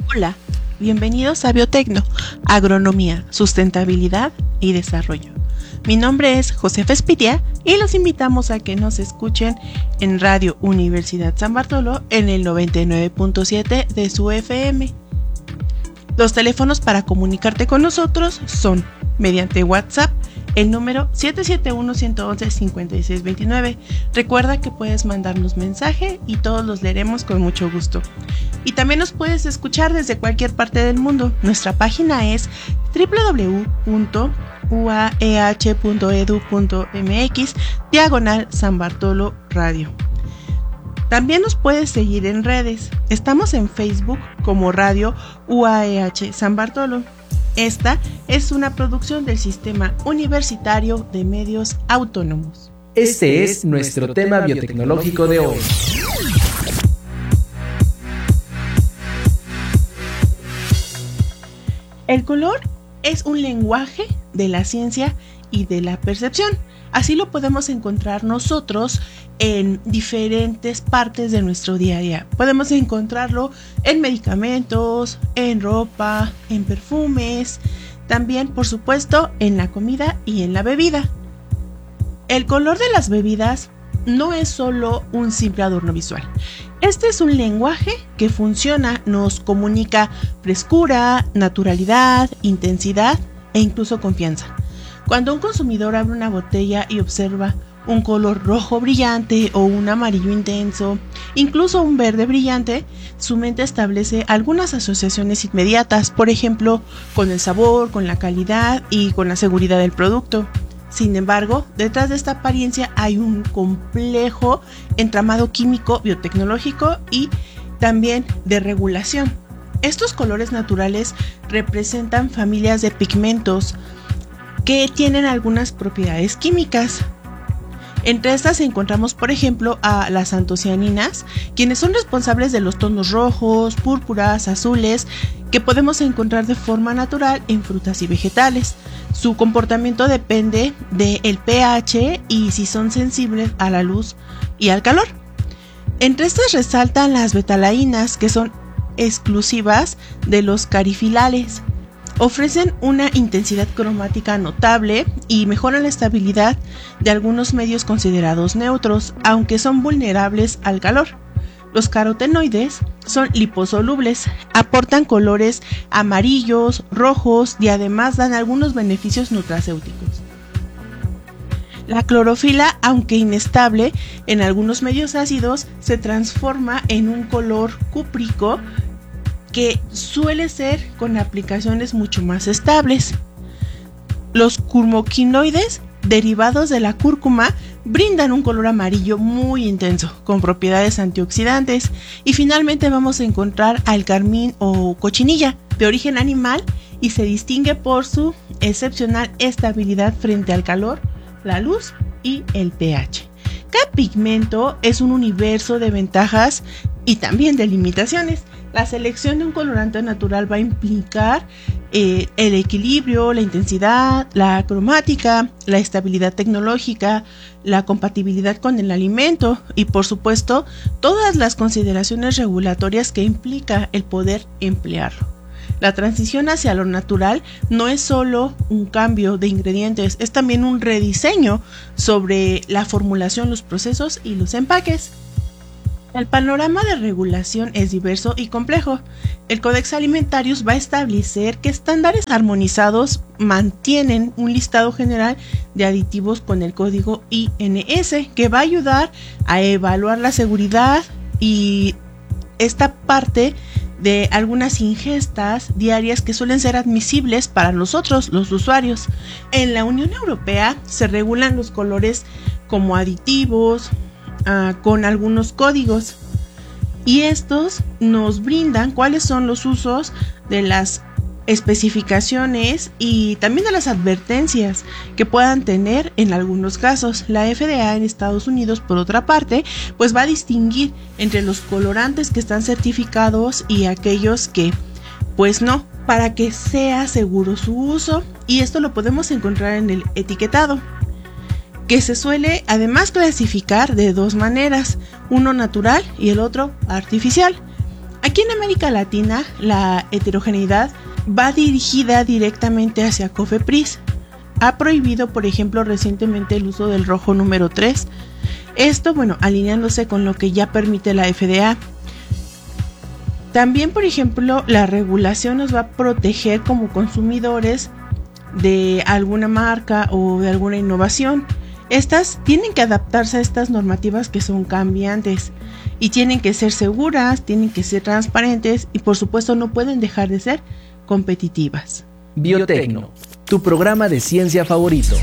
Hola, bienvenidos a Biotecno, Agronomía, Sustentabilidad y Desarrollo. Mi nombre es Josefa Espitia y los invitamos a que nos escuchen en Radio Universidad San Bartolo en el 99.7 de su FM. Los teléfonos para comunicarte con nosotros son mediante WhatsApp el número 771-111-5629. Recuerda que puedes mandarnos mensaje y todos los leeremos con mucho gusto. Y también nos puedes escuchar desde cualquier parte del mundo. Nuestra página es www.uaeh.edu.mx/San Bartolo Radio. También nos puedes seguir en redes. Estamos en Facebook como Radio UAEH San Bartolo. Esta es una producción del Sistema Universitario de Medios Autónomos. Este es nuestro tema biotecnológico de hoy. El color es un lenguaje de la ciencia y de la percepción. Así lo podemos encontrar nosotros en diferentes partes de nuestro día a día. Podemos encontrarlo en medicamentos, en ropa, en perfumes, también, por supuesto, en la comida y en la bebida. El color de las bebidas no es solo un simple adorno visual. Este es un lenguaje que funciona, nos comunica frescura, naturalidad, intensidad e incluso confianza. Cuando un consumidor abre una botella y observa un color rojo brillante o un amarillo intenso, incluso un verde brillante, su mente establece algunas asociaciones inmediatas, por ejemplo, con el sabor, con la calidad y con la seguridad del producto. Sin embargo, detrás de esta apariencia hay un complejo entramado químico, biotecnológico y también de regulación. Estos colores naturales representan familias de pigmentos que tienen algunas propiedades químicas. Entre estas encontramos, por ejemplo, a las antocianinas, quienes son responsables de los tonos rojos, púrpuras, azules, que podemos encontrar de forma natural en frutas y vegetales. Su comportamiento depende del pH y si son sensibles a la luz y al calor. Entre estas resaltan las betalainas, que son exclusivas de los carifilales. Ofrecen una intensidad cromática notable y mejoran la estabilidad de algunos medios considerados neutros, aunque son vulnerables al calor. Los carotenoides son liposolubles, aportan colores amarillos, rojos y además dan algunos beneficios nutracéuticos. La clorofila, aunque inestable en algunos medios ácidos, se transforma en un color cúprico que suele ser con aplicaciones mucho más estables. Los curcumoquinoides, derivados de la cúrcuma, brindan un color amarillo muy intenso, con propiedades antioxidantes. Y finalmente vamos a encontrar al carmín o cochinilla, de origen animal, y se distingue por su excepcional estabilidad frente al calor, la luz y el pH. Cada pigmento es un universo de ventajas y también de limitaciones. La selección de un colorante natural va a implicar el equilibrio, la intensidad, la cromática, la estabilidad tecnológica, la compatibilidad con el alimento y, por supuesto, todas las consideraciones regulatorias que implica el poder emplearlo. La transición hacia lo natural no es solo un cambio de ingredientes, es también un rediseño sobre la formulación, los procesos y los empaques. El panorama de regulación es diverso y complejo. El Codex Alimentarius va a establecer que estándares armonizados mantienen un listado general de aditivos con el código INS, que va a ayudar a evaluar la seguridad y esta parte de algunas ingestas diarias que suelen ser admisibles para nosotros, los usuarios. En la Unión Europea se regulan los colores como aditivos, con algunos códigos, y estos nos brindan cuáles son los usos de las especificaciones y también de las advertencias que puedan tener en algunos casos. La FDA en Estados Unidos, por otra parte, pues va a distinguir entre los colorantes que están certificados y aquellos que pues no, para que sea seguro su uso, y esto lo podemos encontrar en el etiquetado, que se suele además clasificar de dos maneras, uno natural y el otro artificial. Aquí en América Latina, la heterogeneidad va dirigida directamente hacia COFEPRIS. Ha prohibido, por ejemplo, recientemente el uso del rojo número 3. Esto, alineándose con lo que ya permite la FDA. También, por ejemplo, la regulación nos va a proteger como consumidores de alguna marca o de alguna innovación. Estas tienen que adaptarse a estas normativas que son cambiantes y tienen que ser seguras, tienen que ser transparentes y por supuesto no pueden dejar de ser competitivas. Biotecno, tu programa de ciencia favorito.